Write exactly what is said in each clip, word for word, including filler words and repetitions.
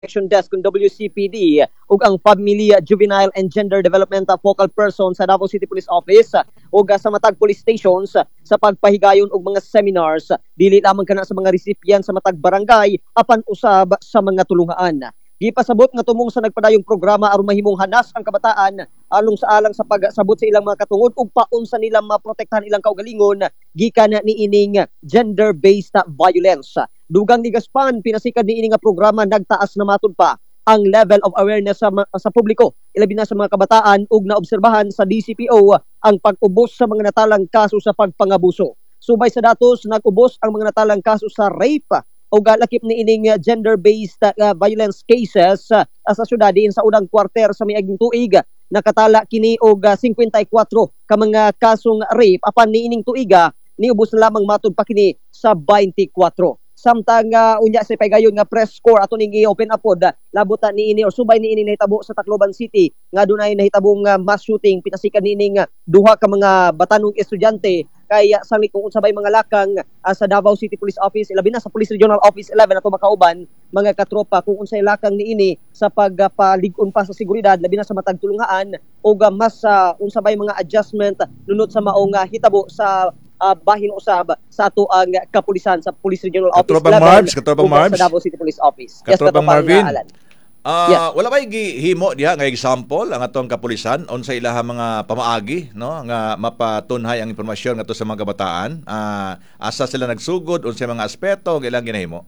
Protection Desk ng W C P D ug ang Pamilya, Juvenile and Gender Development Focal Person sa Davao City Police Office ug sa matag police stations sa pagpahigayon og mga seminars dili lamang kana sa mga recipient sa matag barangay apan usab sa mga tulungaan. Gipasabot nga tumong sa nagpadayong programa aron mahimong hanas ang kabataan along sa alang sa pagsabot sa ilang mga katungod ug paunsa nila maprotektahan ilang kaugalingon gikan niining gender-based violence. Dugang ni Gaspan, pinasikan ni nga programa nagtaas na matud pa ang level of awareness sa, sa publiko, ilabi na sa mga kabataan ug naobserbahan sa D C P O ang pag-ubos sa mga natalang kaso sa pagpangabuso. Subay sa datos, nag-ubos ang mga natalang kaso sa rape o galakip ni ining gender-based uh, violence cases uh, sa syudad diin sa unang kwarter sa miaging tuig. Nakatala kini og uh, fifty-four ka mga kasong rape apan niining tuiga niubos na lamang matud pa kini sa twenty-four. Samtang uh, unya sa paygayon nga press score ato ning i-open up pod uh, labuta niini or subay niini nahitabo sa Tacloban City nga dunay nahitabong uh, mass shooting pinasikan niining uh, duha ka mga batanong estudyante kay uh, sangli kung unsabay mga lakang uh, sa Davao City Police Office ilabi na sa Police Regional Office eleven ato makauban mga katropa kung unsay lakang niini sa pagpalig-on uh, pa sa seguridad labi na sa matag tulungaan o uh, mas uh, unsabay mga adjustment nunod sa maong uh, hitabo sa Uh, bahin usab sa ato ang kapulisan sa Police Regional Office Katropang Marbs, Katropang Marbs sa Davao City Police Office. Katropang yes, Marvin. Uh, yes. Wala ba gihimo diha nga example ang atong kapulisan unsa ilaha mga pamaagi no nga mapatunhay ang impormasyon ngadto sa mga kabataan, uh, asa sila nagsugod unsay mga aspeto nga ilang ginahimo?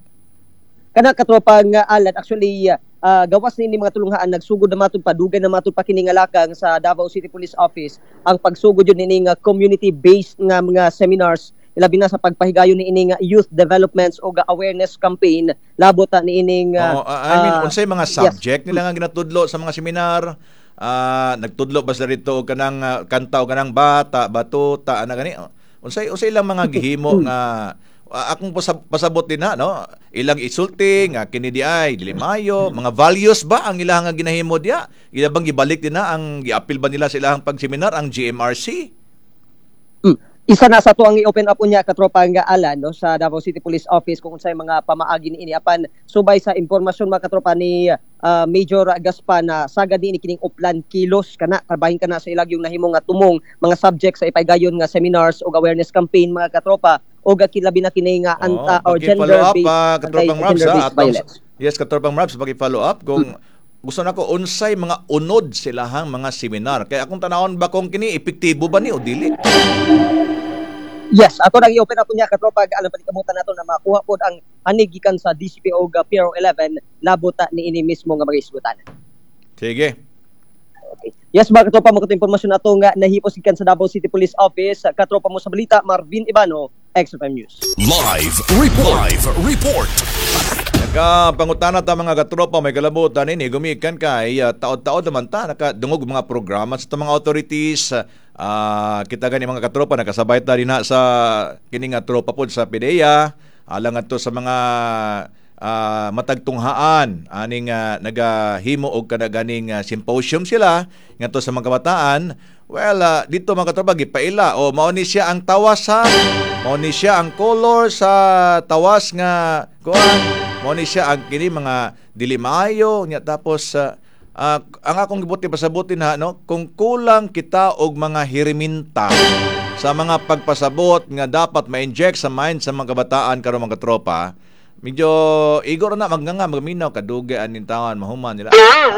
Kana katropang uh, Alan actually uh, gawas ni mga tulunghaan nagsugod na matud pa dugay na matud pa kini nga lakang sa Davao City Police Office ang pagsugod yun ni nga community based nga mga seminars ilabi na sa pagpahigayon ni ining youth developments o awareness campaign labot ta ni ining uh, oh, I mean uh, unsay mga subject yes. nila nga ginatudlo sa mga seminar uh, nagtudlo ba sila rito og kanang uh, kanta o kanang bata batuta ana gani unsay unsay ilang mga gihimo nga uh, akong pasabot din na no ilang isulting uh, kini di ay dili mayo mga values ba ang ilang nga ginahimo dia ila bang gibalik din na ang giapil ba nila sa ilang pagseminar ang G M R C? Mm. Isa na sa to ang i-open up unya katropa nga Alan no sa Davao City Police Office kung unsay mga pamaagi niini apan subay sa impormasyon mga katropa ni uh, Major Gaspan na uh, sagad ni kining uplan kilos kana karbahin kana sa ilag yung nahimo nga tumong mga subjects sa ipaygayon nga seminars o awareness campaign mga katropa o kilabi na kini nga anta oh, or gender based uh, katropang Marbs violence. Yes, katropang Marbs pagi follow up kung hmm. gusto nako unsay mga unod silahang mga seminar kay akong tanawon ba kung kini epektibo ba ni o dili? Yes, ato nang i-open up niya katropa alam pa kamutan nato na makuha pod ang hanig gikan sa D C P O P R O eleven labot ni ini mismo nga mga isgutan. Sige. Okay. Yes, mga katropa mo kato impormasyon nato nga nahipos gikan sa Davao City Police Office katropa mo sa balita Marvin Ibano, X F M News. Live report. Live report. Nagapangutana ta mga katropa may kalabutan ini gumikan kay uh, taod-taod naman ta nakadungog mga programa sa mga authorities uh, kita gani mga katropa nakasabay ta dinha sa kini nga tropa pod sa P D E A alang adto sa mga uh, matagtunghaan aning uh, nagahimo og kada ganing uh, symposium sila ngadto sa mga kabataan. Well, uh, dito mga katropa gipaila o mao ni siya ang tawas sa mao ni siya ang color sa tawas nga kuan mao ni siya ang kini mga dili maayo nya tapos uh, uh, ang akong gibuti pasabutin ha no kung kulang kita og mga hiriminta sa mga pagpasabot nga dapat ma-inject sa mind sa mga kabataan karon mga katropa medyo igor na magnganga magminaw kadugay anin tawon mahuman nila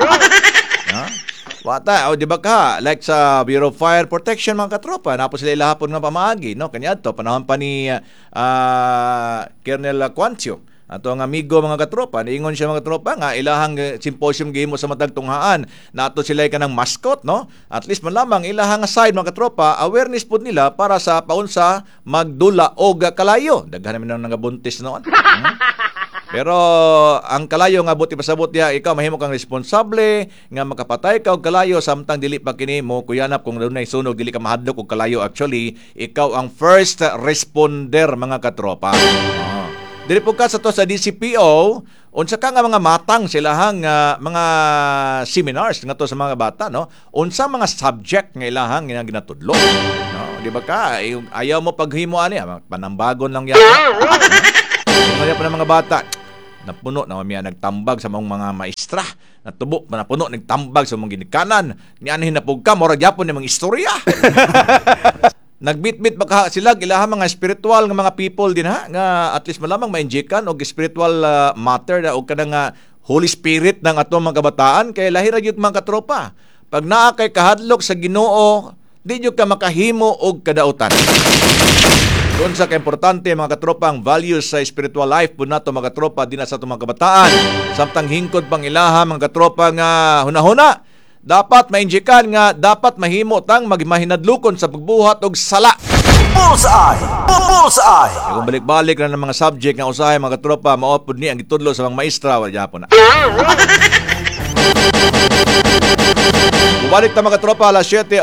ha wata o di ba ka like sa Bureau of Fire Protection mga katropa napo sila ilahapon nga pamaagi no kaniadto panahon pa ni uh, Colonel Quancio ato ang amigo mga katropa niingon siya mga katropa nga ilahang symposium gihimo sa matag tunghaan nato sila kanang mascot no at least man lamang ilahang side mga katropa awareness pud nila para sa paunsa magdula og kalayo daghan naman nang nagabuntis noon hmm? Pero ang kalayo nga buti pasabot diha ikaw mahimo kang responsable nga makapatay ka og kalayo samtang dili pa kini mo kuyanap kung dunay sunog dili ka mahadlok og kalayo actually ikaw ang first responder mga katropa. Oh. Dili po ka sa to sa D C P O unsa ka nga mga matang silahang uh, mga seminars nga to sa mga bata no unsa mga subject nga ilahang nga ginatudlo no di ba ka ayaw mo paghimo ani panambagon lang yan. Ano pa ng mga bata napuno na mamiya nagtambag sa mga mga maestra, natubo napuno nagtambag sa mga ginikanan, ni anhin na pugka mura gyapon ni mga istorya. Nagbitbit baka sila ilaha mga spiritual nga mga people din ha nga at least malamang mainjikan og spiritual uh, matter na og kada nga Holy Spirit ng ato mga kabataan kay lahi ra gyud mga katropa. Pag naa kay kahadlok sa Ginoo, di gyud ka makahimo og kadautan. Doon sa kaimportante mga katropa ang values sa spiritual life po nato mga katropa din sa ato mga kabataan. Samtang hingkod pang ilaha mga katropa nga hunahuna, dapat mainjikan nga dapat mahimo tang magmahinadlukon sa pagbuhat og sala. Bullseye! Bullseye! Kung balik-balik na ng mga subject nga usahay mga katropa, maopod ni ang gitudlo sa mga maestra wala gyapon na. Balik ta mga katropa alas siyete